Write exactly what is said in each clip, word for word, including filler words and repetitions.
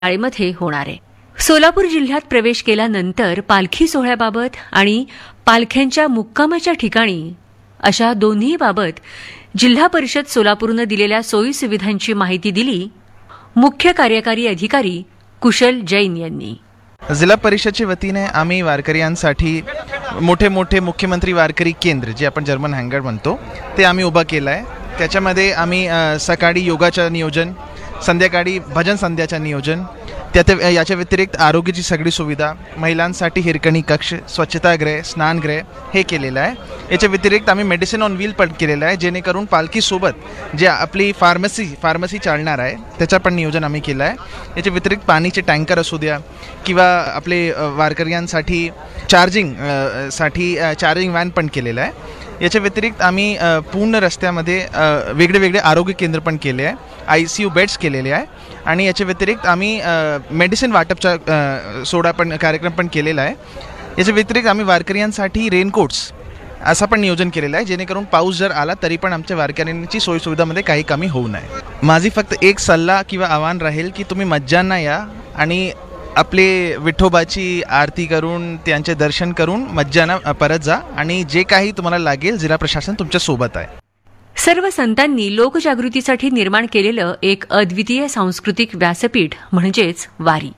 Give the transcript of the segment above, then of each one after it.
शाळेमध्ये होणार आहे. सोलापूर जिल्ह्यात प्रवेश केल्यानंतर पालखी सोहळ्याबाबत आणि पालख्यांच्या मुक्कामाच्या ठिकाणी अशा दोन्ही बाबत जिल्हा परिषद सोलापूरनं दिलेल्या सोयी सुविधांची माहिती दिली मुख्य कार्यकारी अधिकारी कुशल जैन यांनी. जिल्हा परिषदच्या वतीने आम्ही वारकऱ्यांसाठी मोठे मोठे मुख्यमंत्री वारकरी केंद्र जे आपण जर्मन हँगर म्हणतो ते आम्ही उभा केलं आहे. त्याच्यामध्ये आम्ही सकाळी योगाचं नियोजन, संध्याकाळी भजन संध्याचं नियोजन, त्यात याच्या व्यतिरिक्त आरोग्याची सगळी सुविधा, महिलांसाठी हिरकणी कक्ष, स्वच्छतागृह, स्नानगृह हे केलेलं आहे. याच्या व्यतिरिक्त आम्ही मेडिसिन ऑन व्हील पण केलेलं आहे, जेणेकरून पालखीसोबत जे आपली फार्मसी फार्मसी चालणार आहे त्याचं पण नियोजन आम्ही केलं आहे. याच्या व्यतिरिक्त पाणीचे टँकर असू द्या किंवा आपले वारकऱ्यांसाठी चार्जिंग साठी चार्जिंग व्हॅन पण केलेलं आहे. याच्या व्यतिरिक्त आम्ही पूर्ण रस्त्यामध्ये वेगळे वेगळे आरोग्य केंद्र पण केले आहे, आय सी यू बेड्स केलेले आहे आणि याच्या व्यतिरिक्त आम्ही मेडिसिन वाटपचा सोडा पण कार्यक्रम पण केलेला आहे. याच्या व्यतिरिक्त आम्ही वारकऱ्यांसाठी रेनकोट्स असं पण नियोजन केलेलं आहे, जेणेकरून पाऊस जर आला तरी पण आमच्या वारकऱ्यांची सोयीसुविधामध्ये काही कमी होऊ नये. माझी फक्त एक सल्ला किंवा आव्हान राहील की तुम्ही मज्जांना या आणि आपले विठोबाची आरती करून त्यांचे दर्शन करून मज्जानं परत जा आणि जे काही तुम्हाला लागेल जिल्हा प्रशासन तुमच्या सोबत आहे. सर्व संतांनी लोकजागृतीसाठी निर्माण केलेलं एक अद्वितीय सांस्कृतिक व्यासपीठ म्हणजेच वारी.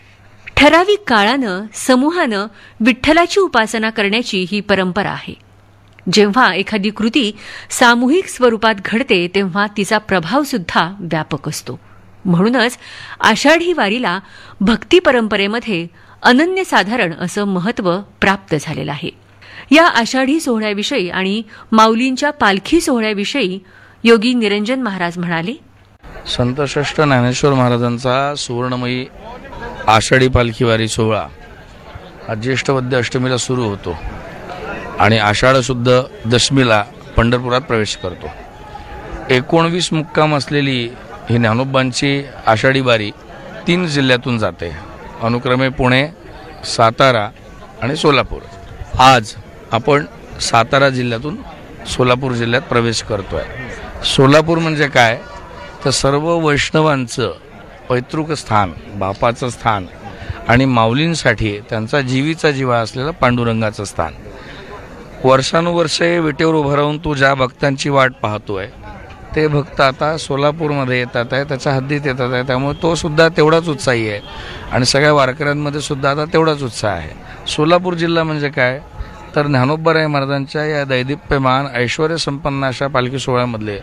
ठराविक काळानं समूहानं विठ्ठलाची उपासना करण्याची ही परंपरा आहे. जेव्हा एखादी कृती सामूहिक स्वरूपात घडते तेव्हा तिचा प्रभाव सुद्धा व्यापक असतो. म्हणूनच आषाढी वारीला भक्ती परंपरेमध्ये अनन्यसाधारण असं महत्त्व प्राप्त झालेलं आहे. या आषाढी सोहळ्याविषयी आणि माऊलींच्या पालखी सोहळ्याविषयी योगी निरंजन महाराज म्हणाले, संतश्रेष्ठ ज्ञानेश्वर महाराजांचा सुवर्णमयी आषाढी पालखी वारी सोहळा हा ज्येष्ठ वद्य अष्टमीला सुरू होतो आणि आषाढ शुद्ध दशमीला पंढरपुरात प्रवेश करतो. एकोणवीस मुक्काम असलेली ही ज्ञानोबांची आषाढी वारी तीन जिल्ह्यातून जाते, अनुक्रमे पुणे, सातारा आणि सोलापूर. आज आपण सातारा जिल्ह्यातून सोलापूर जिल्ह्यात प्रवेश करतोय. सोलापूर म्हणजे काय तर सर्व वैष्णवांचं पैतृक स्थान, बापाचं स्थान आणि माऊलींसाठी त्यांचा जीवीचा जीवा असलेलं पांडुरंगाचं स्थान. वर्षानुवर्षे विटेवर उभं राहून तो ज्या भक्तांची वाट पाहतोय ते भक्त आता सोलापूरमध्ये येतात आहे, त्याच्या हद्दीत येतात आहे. त्यामुळे तो सुद्धा तेवढाच उत्साही आहे आणि सगळ्या वारकऱ्यांमध्ये सुद्धा आता तेवढाच उत्साह आहे. सोलापूर जिल्हा म्हणजे काय तर ज्ञानोबाराय महाराजांच्या या दैदिप्यमान ऐश्वर संपन्न अशा पालखी सोहळ्यामधले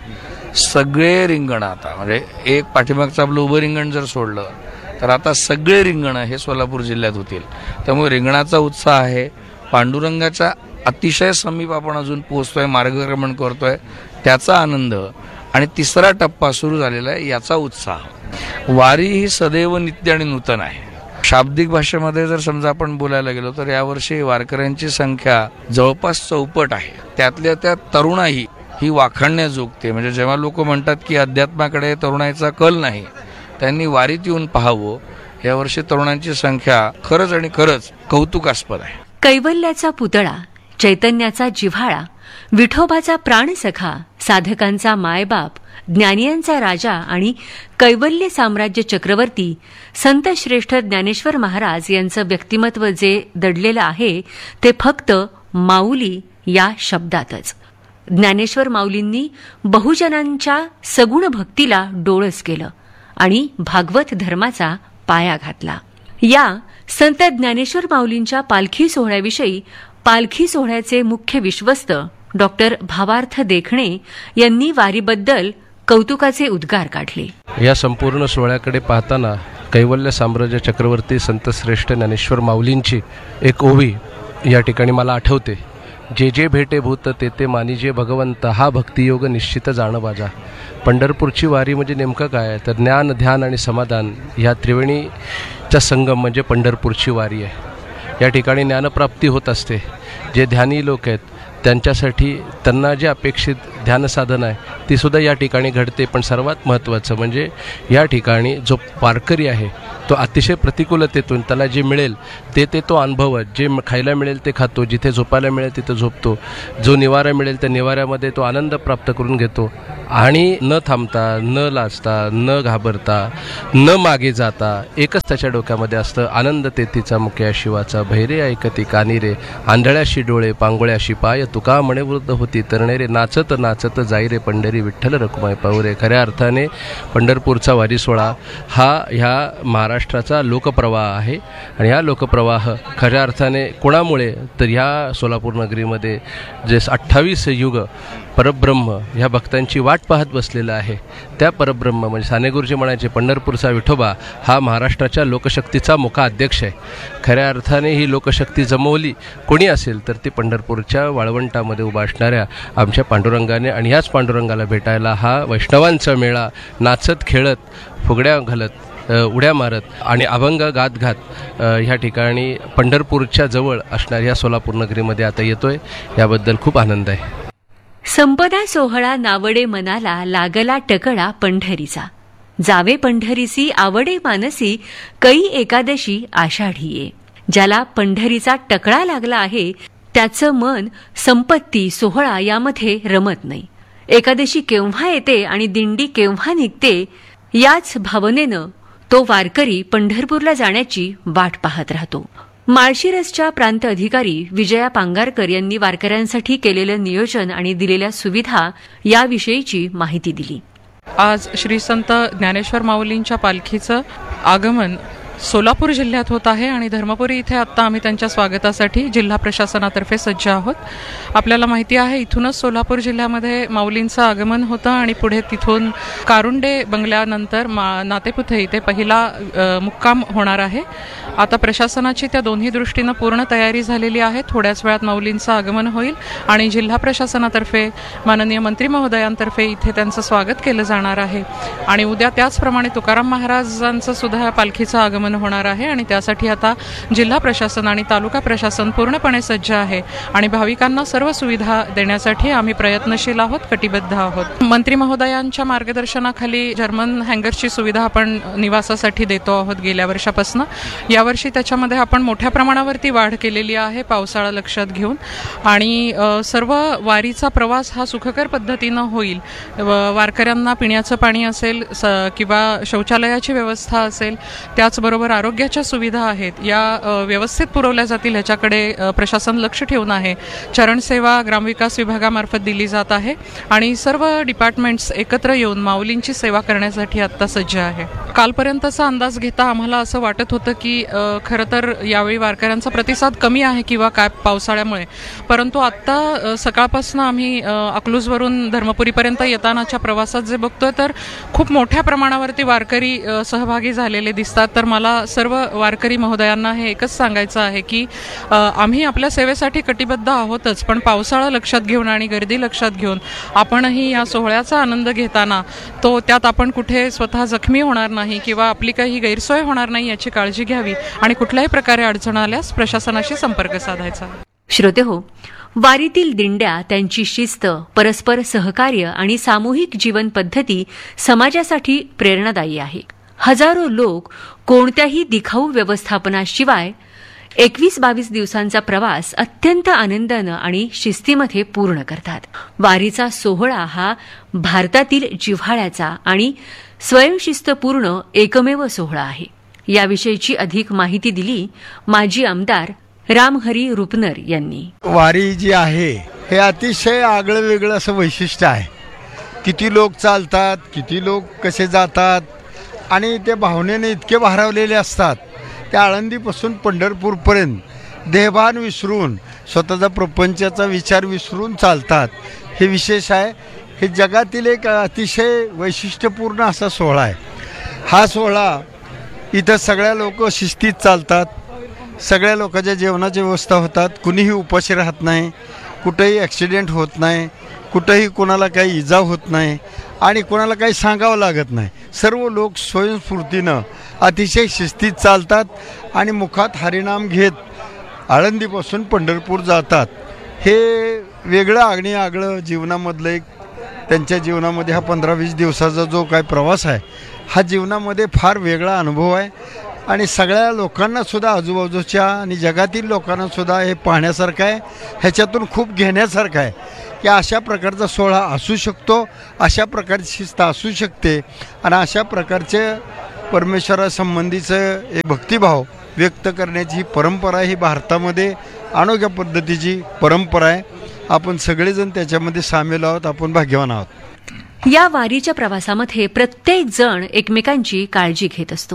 सगळे रिंगण आता म्हणजे एक पाठीमागचं आपलं उभं रिंगण जर सोडलं तर आता सगळे रिंगणं हे सोलापूर जिल्ह्यात होतील. त्यामुळे रिंगणाचा उत्साह आहे. पांडुरंगाच्या अतिशय समीप आपण अजून पोहोचतोय, मार्गक्रमण करतोय, त्याचा आनंद आणि तिसरा टप्पा सुरू झालेला आहे याचा उत्साह. वारी ही सदैव नित्य आणि नूतन आहे. शाब्दिक भाषेमध्ये जर समजा आपण बोलायला गेलो तर यावर्षी वारकऱ्यांची संख्या जवळपास चौपट आहे. त्यातल्या त्या तरुणाई ही वाखाणण्याजोगते. म्हणजे जेव्हा लोक म्हणतात की अध्यात्माकडे तरुणाईचा कल नाही, त्यांनी वारीत येऊन पाहावं. यावर्षी तरुणांची संख्या खरंच आणि खरंच कौतुकास्पद आहे. कैवल्याचा पुतळा, चैतन्याचा जिव्हाळा, विठोबाचा प्राणसखा, साधकांचा मायबाप, ज्ञानियांचा राजा आणि कैवल्य साम्राज्य चक्रवर्ती संतश्रेष्ठ ज्ञानेश्वर महाराज यांचं व्यक्तिमत्व जे दडलेलं आहे ते फक्त माऊली या शब्दातच. ज्ञानेश्वर माऊलींनी बहुजनांच्या सगुण भक्तीला डोळस केलं आणि भागवत धर्माचा पाया घातला. या संत ज्ञानेश्वर माऊलींच्या पालखी सोहळ्याविषयी पालखी सोहळ्याचे मुख्य विश्वस्त डॉक्टर भावार्थ देखणे यांनी वारीबद्दल कौतुकाचे उद्गार काढले. या संपूर्ण सोहळ्याकडे पाहताना कैवल्य साम्राज्य चक्रवर्ती संतश्रेष्ठ ज्ञानेश्वर माऊलींची एक ओवी या ठिकाणी मला आठवते. जे जे भेटे भूत ते ते मानी जे भगवंत, हा भक्तियोग निश्चित जाण बाजा. पंढरपूरची वारी म्हणजे नेमकं काय तर ज्ञान, ध्यान आणि समाधान ह्या त्रिवेणीचा संगम म्हणजे पंढरपूरची वारी आहे. या ठिकाणी ज्ञानप्राप्ती होत असते. जे ध्यानी लोक आहेत त्यांच्यासाठी त्यांना जे अपेक्षित ध्यानसाधन आहे तीसुद्धा या ठिकाणी घडते. पण सर्वात महत्त्वाचं म्हणजे या ठिकाणी जो वारकरी आहे तो अतिशय प्रतिकूलतेतून त्याला जे मिळेल ते ते तो अनुभवत, जे खायला मिळेल ते खातो, जिथे झोपायला मिळेल तिथं झोपतो, जो निवारा मिळेल त्या निवाऱ्यामध्ये तो आनंद प्राप्त करून घेतो आणि न थांबता, न लाजता, न घाबरता, न मागे जाता एकच त्याच्या डोक्यामध्ये असतं, आनंद तेथीचा मुख्या शिवाचा, भैरे ऐकती कानी रे, आंधळ्याशी डोळे, पांगोळ्याशी पाय, तुका म्हणे वृद्ध होती तरणे रे, नाचत नाचत जाई रे पंढरी विठ्ठल रखुमाई पाहू रे. खऱ्या अर्थाने पंढरपूरचा वारी सोहळा हा ह्या महाराष्ट्राचा लोकप्रवाह आहे आणि हा लोकप्रवाह खऱ्या अर्थाने कोणामुळे तर ह्या सोलापूर नगरीमध्ये जे अठ्ठावीस युग परब्रह्म ह्या भक्तांची वाट पाहत बसलेला आहे, त्या परब्रह्म म्हणजे साने गुरुजी म्हणायचे पंढरपूरचा विठोबा हा महाराष्ट्राच्या लोकशक्तीचा मुखा अध्यक्ष आहे. खऱ्या अर्थाने ही लोकशक्ती जमवली कोणी असेल तर ती पंढरपूरच्या वाळवंटामध्ये उभा असणाऱ्या आमच्या पांडुरंगाने, आणि ह्याच पांडुरंगाला भेटायला हा वैष्णवांचा मेळा नाचत खेळत, फुगड्या घालत, उड्या मारत आणि अभंग गात घात ह्या ठिकाणी पंढरपूरच्या जवळ असणाऱ्या या सोलापूर नगरीमध्ये आता येतोय. याबद्दल खूप आनंद आहे. संपदा सोहळा नावडे मनाला, लागला टकडा पंढरीचा, जावे पंढरीसी आवडे मानसी, कै एकादशी आषाढीये. ज्याला पंढरीचा टकडा लागला आहे त्याचं मन संपत्ती सोहळा यामध्ये रमत नाही. एकादशी केव्हा येते आणि दिंडी केव्हा निघते याच भावनेनं तो वारकरी पंढरपूरला जाण्याची वाट पाहत राहतो. माळशिरसच्या प्रांत अधिकारी विजया पांगारकर यांनी वारकऱ्यांसाठी केलेलं नियोजन आणि दिलेल्या सुविधा याविषयीची माहिती दिली. आज श्री संत ज्ञानेश्वर माऊलींच्या पालखीचं आगमन सोलापूर जिल्ह्यात होत आहे आणि धर्मपुरी इथे आत्ता आम्ही त्यांच्या स्वागतासाठी जिल्हा प्रशासनातर्फे सज्ज आहोत. आपल्याला माहिती आहे इथूनच सोलापूर जिल्ह्यामध्ये माऊलींचं आगमन होतं आणि पुढे तिथून कारुंडे बंगल्यानंतर मा नातेपुते इथे पहिला मुक्काम होणार आहे. आता प्रशासनाची त्या दोन्ही दृष्टीनं पूर्ण तयारी झालेली आहे. थोड्याच वेळात माऊलींचं आगमन होईल आणि जिल्हा प्रशासनातर्फे माननीय मंत्री महोदयांतर्फे इथे त्यांचं स्वागत केलं जाणार आहे. आणि उद्या त्याचप्रमाणे तुकाराम महाराजांचं सुद्धा पालखीचं आगमन होणार आहे आणि त्यासाठी आता जिल्हा प्रशासन आणि तालुका प्रशासन पूर्णपणे सज्ज आहे आणि भाविकांना सर्व सुविधा देण्यासाठी आम्ही प्रयत्नशील आहोत, कटिबद्ध आहोत. मंत्री महोदयांच्या मार्गदर्शनाखाली जर्मन हँगर्सची सुविधा आपण निवासासाठी देतो आहोत गेल्या वर्षापासून. यावर्षी त्याच्यामध्ये आपण मोठ्या प्रमाणावरती वाढ केलेली आहे पावसाळा लक्षात घेऊन आणि सर्व वारीचा प्रवास हा सुखकर पद्धतीनं होईल. वारकऱ्यांना पिण्याचं पाणी असेल किंवा शौचालयाची व्यवस्था असेल, त्याचबरोबर आरोग्याच्या सुविधा आहेत या व्यवस्थित पुरवल्या जातील ह्याच्याकडे प्रशासन लक्ष ठेवून आहे. चरणसेवा ग्रामविकास विभागामार्फत दिली जात आहे आणि सर्व डिपार्टमेंट्स एकत्र येऊन माऊलींची सेवा करण्यासाठी आत्ता सज्ज आहे. कालपर्यंतचा अंदाज घेता आम्हाला असं वाटत होतं की खरं तर यावेळी वारकऱ्यांचा प्रतिसाद कमी आहे किंवा काय पावसाळ्यामुळे, परंतु आत्ता सकाळपासून आम्ही अकलूजवरून धर्मपुरीपर्यंत येतानाच्या प्रवासात जे बघतोय तर खूप मोठ्या प्रमाणावरती वारकरी सहभागी झालेले दिसतात. तर मला सर्व वारकरी महोदयांना हे एकच सांगायचं आहे की आम्ही आपल्या सेवेसाठी कटिबद्ध आहोतच, पण पावसाळा लक्षात घेऊन आणि गर्दी लक्षात घेऊन आपणही या सोहळ्याचा आनंद घेताना तो त्यात आपण कुठे स्वतः जखमी होणार नाही किंवा आपली काही गैरसोय होणार नाही याची काळजी घ्यावी आणि कुठल्याही प्रकारे अडचण आल्यास प्रशासनाशी संपर्क साधायचा. श्रोतेहो, वारीतील दिंड्या, त्यांची शिस्त, परस्पर सहकार्य आणि सामूहिक जीवन पद्धती समाजासाठी प्रेरणादायी आहे. हजारो लोक कोणत्याही दिखाऊ व्यवस्थापनाशिवाय एकवीस बावीस दिवसांचा प्रवास अत्यंत आनंदानं आणि शिस्तीमध्ये पूर्ण करतात. वारीचा सोहळा हा भारतातील जिव्हाळ्याचा आणि स्वयंशिस्तपूर्ण एकमेव सोहळा आहे. याविषयीची अधिक माहिती दिली माजी आमदार रामहरी रुपनर यांनी. वारी जी आहे हे अतिशय आगळं वेगळं असं वैशिष्ट्य आहे. किती लोक चालतात, किती लोक कसे जातात आणि ते भावनेने इतके भारावलेले असतात. त्या आळंदीपासून पंढरपूरपर्यंत देहभान विसरून स्वतःचा प्रपंचाचा विचार विसरून चालतात. हे विशेष आहे. हे जगातील एक अतिशय वैशिष्ट्यपूर्ण असा सोहळा आहे. हा सोहळा इथं सगळ्या लोक शिस्तीत चालतात, सगळ्या लोकांच्या जेवणाची व्यवस्था होतात, कुणीही उपाशी राहत नाही, कुठेही ॲक्सिडेंट होत नाही, कुठंही कोणाला काही इजा होत नाही आणि कोणाला काही सांगावं लागत नाही. सर्व लोक स्वयंस्फूर्तीनं अतिशय शिस्तीत चालतात आणि मुखात हरिनाम घेत आळंदीपासून पंढरपूर जातात. हे वेगळं आगणी आगळं जीवनामधलं एक त्यांच्या जीवनामध्ये हा पंधरा वीस दिवसाचा जो काय प्रवास आहे हा जीवनामध्ये फार वेगळा अनुभव आहे आणि सगळ्या लोकांनासुद्धा आजूबाजूच्या आणि जगातील लोकांनासुद्धा हे पाहण्यासारखं आहे. ह्याच्यातून खूप घेण्यासारखं आहे की अशा प्रकारचा सोहळा असू शकतो, अशा प्रकारची शिस्त असू शकते आणि अशा प्रकारचे परमेश्वरासंबंधीचं एक भक्तिभाव व्यक्त करण्याची ही परंपरा ही भारतामध्ये अनोख्या पद्धतीची परंपरा आहे. आपण सगळेजण त्याच्यामध्ये सामील आहोत, आपण भाग्यवान आहोत. या वारीच्या प्रवासामध्ये प्रत्येक जण एकमेकांची काळजी घेत असतो.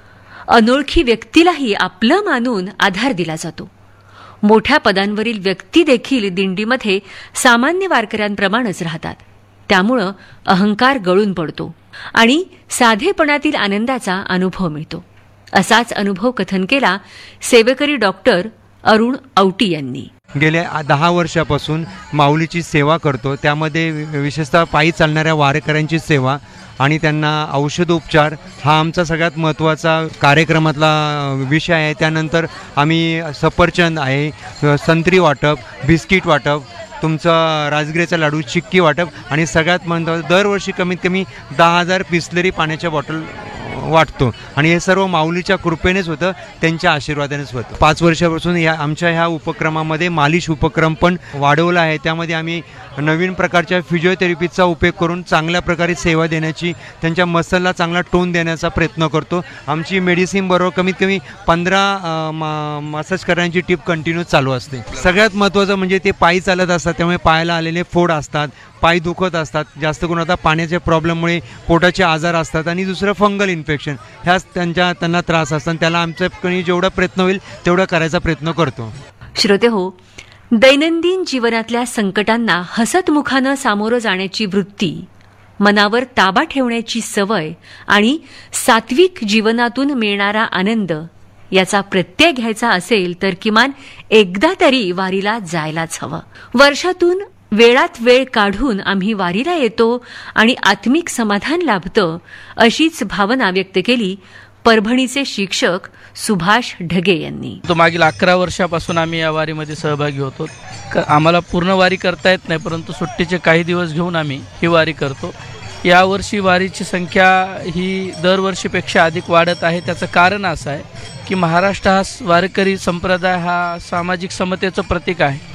अनोळखी व्यक्तीलाही आपलं मानून आधार दिला जातो. मोठ्या पदांवरील व्यक्ती देखील दिंडीमध्ये सामान्य वारकऱ्यांप्रमाणेच राहतात. त्यामुळं अहंकार गळून पडतो आणि साधेपणातील आनंदाचा अनुभव मिळतो. असाच अनुभव कथन केला सेवेकरी डॉक्टर अरुण औटी यांनी. गेल्या दहा वर्षापासून माऊलीची सेवा करतो. त्यामध्ये विशेषतः पायी चालणाऱ्या वारकऱ्यांची सेवा आणि त्यांना औषधोपचार हा आमचा सगळ्यात महत्त्वाचा कार्यक्रमातला विषय आहे. त्यानंतर आम्ही सफरचंद आहे, संत्री वाटप, बिस्किट वाटप, तुमचं राजगिऱ्याचा लाडू, चिक्की वाटप आणि सगळ्यात महत्त्वाचं दरवर्षी कमीत कमी दहा हजार बिस्लरी पाण्याच्या बॉटल वाटतो आणि हे सर्व माऊलीच्या कृपेनेच होतं, त्यांच्या आशीर्वादानेच होतं. पाच वर्षापासून या आमच्या ह्या उपक्रमामध्ये मालिश उपक्रम पण वाढवला आहे. त्यामध्ये आम्ही नवीन प्रकारच्या फिजिओथेरपीचा उपयोग करून चांगल्या प्रकारे सेवा देण्याची, त्यांच्या मसलला चांगला टोन देण्याचा प्रयत्न करतो. आमची मेडिसिन बरोबर कमीत कमी पंधरा मसाज करण्याची टीप कंटिन्यू चालू असते. सगळ्यात महत्त्वाचं म्हणजे ते पायी चालत असतात, त्यामुळे पायाला आलेले फोड असतात, पाय दुखत असतात, जास्त करून आता पाण्याच्या प्रॉब्लेममुळे पोटाचे आजार असतात आणि दुसरं फंगल इन्फेक्शन ह्याच त्यांच्या त्यांना त्रास असतात. त्याला आमच्याकडे जेवढा प्रयत्न होईल तेवढा करायचा प्रयत्न करतो. श्रोते हो, दैनंदिन जीवनातल्या संकटांना हसतमुखानं सामोरं जाण्याची वृत्ती, मनावर ताबा ठेवण्याची सवय आणि सात्विक जीवनातून मिळणारा आनंद याचा प्रत्यय घ्यायचा असेल तर किमान एकदा तरी वारीला जायलाच हवं. वर्षातून वेळात वेळ काढून आम्ही वारीला येतो आणि आत्मिक समाधान लाभतं, अशीच भावना व्यक्त केली परभणीचे शिक्षक सुभाष ढगे यांनी. तो मागील अकरा वर्षापासून आम्ही या वारीमध्ये सहभागी होतो. आम्हाला पूर्ण वारी करता येत नाही, परंतु सुट्टीचे काही दिवस घेऊन आम्ही ही वारी करतो. यावर्षी वारीची संख्या ही दरवर्षीपेक्षा अधिक वाढत आहे. त्याचं कारण असं आहे की महाराष्ट्र हा वारकरी संप्रदाय हा सामाजिक समतेचं प्रतीक आहे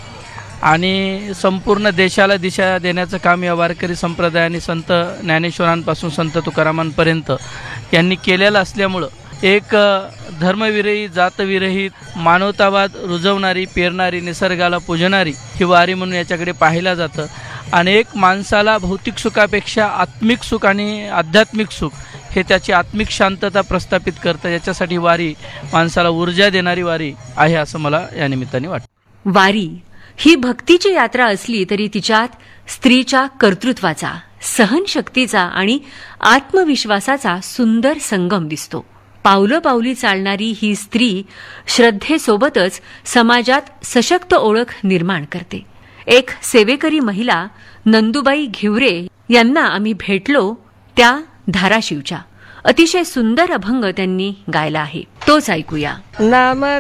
आणि संपूर्ण देशाला दिशा देण्याचं काम या वारकरी संप्रदायाने संत ज्ञानेश्वरांपासून संत तुकारामांपर्यंत यांनी केलेलं असल्यामुळं एक धर्मविरहित, जातविरहित, मानवतावाद रुजवणारी, पेरणारी, निसर्गाला पूजणारी ही वारी म्हणून याच्याकडे पाहिलं जातं. आणि एक माणसाला भौतिक सुखापेक्षा आत्मिक सुख आणि आध्यात्मिक सुख हे त्याची आत्मिक शांतता प्रस्थापित करतं. याच्यासाठी वारी माणसाला ऊर्जा देणारी वारी आहे असं मला या निमित्ताने वाटतं. वारी ही भक्तीची यात्रा असली तरी तिच्यात स्त्रीच्या कर्तृत्वाचा, सहनशक्तीचा आणि आत्मविश्वासाचा सुंदर संगम दिसतो. पावलं पावली चालणारी ही स्त्री श्रद्धेसोबतच समाजात सशक्त ओळख निर्माण करते. एक सेवेकरी महिला नंदुबाई घिवरे यांना आम्ही भेटलो त्या धाराशिवच्या. अतिशय सुंदर अभंग त्यांनी गायला आहे, तोच ऐकूया. नाम